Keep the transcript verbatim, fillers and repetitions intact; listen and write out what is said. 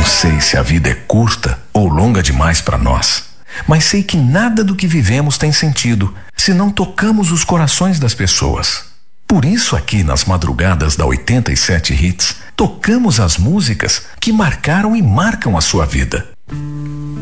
sei se a vida é curta ou longa demais para nós, mas sei que nada do que vivemos tem sentido se não tocamos os corações das pessoas. Por isso, aqui nas madrugadas da oitenta e sete Hits, tocamos as músicas que marcaram e marcam a sua vida.